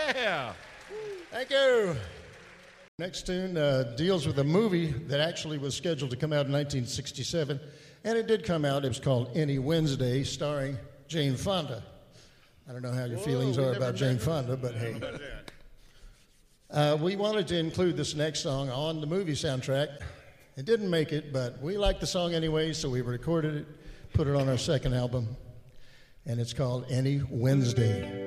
Yeah. Thank you. Next tune deals with a movie that actually was scheduled to come out in 1967, and it did come out. It was called Any Wednesday, starring Jane Fonda. I don't know how your feelings are about Jane Fonda, but hey. We wanted to include this next song on the movie soundtrack. It didn't make it, but we liked the song anyway, so we recorded it, put it on our second album, and it's called Any Wednesday.